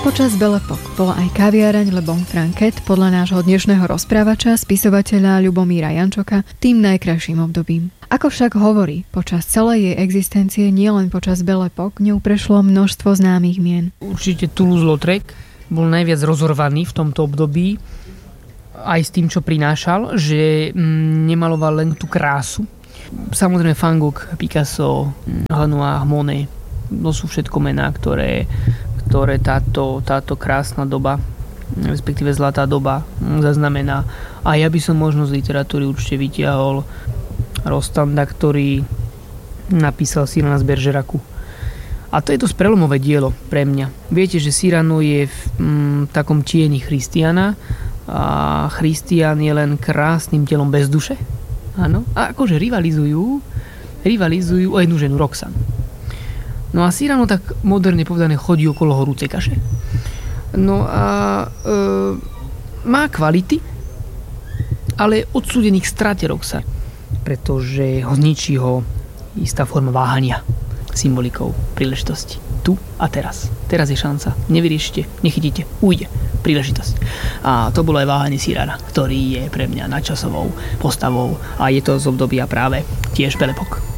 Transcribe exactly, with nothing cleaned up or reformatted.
Počas Belle Époque bola aj kaviareň Le Bon Franquet podľa nášho dnešného rozprávača, spisovateľa Ľubomíra Jančoka, tým najkrajším obdobím. Ako však hovorí, počas celej jej existencie, nielen počas Belle Époque, ňou prešlo množstvo známych mien. Určite Toulouse-Lautrec bol najviac rozorvaný v tomto období, aj s tým, čo prinášal, že nemaloval len tú krásu. Samozrejme Van Gogh, Picasso, Renoir, Monet, to sú všetko mená, ktoré ktoré táto, táto krásna doba, respektíve zlatá doba zaznamená. A ja by som možno z literatúry určite vytiahol Rostanda, ktorý napísal Cyrana z Bergeracu. A to je dosť prelomové dielo pre mňa. Viete, že Cyrano je v mm, takom tieni Christiana a Christian je len krásnym telom bez duše. Áno. A akože rivalizujú, rivalizujú o jednu ženu, Roxane. No a Cyrano, tak moderne povedané, chodí okolo horúcej kaše. No a e, má kvality, ale odsúdených k strate Roxane, pretože ho zničí ho istá forma váhania, symbolikou príležitosti. Tu a teraz. Teraz je šanca. Nevyriešite, nechytíte, ujde. Príležitosť. A to bolo aj váhanie Cyrana, ktorý je pre mňa nadčasovou postavou a je to z obdobia práve tiež Belle Époque.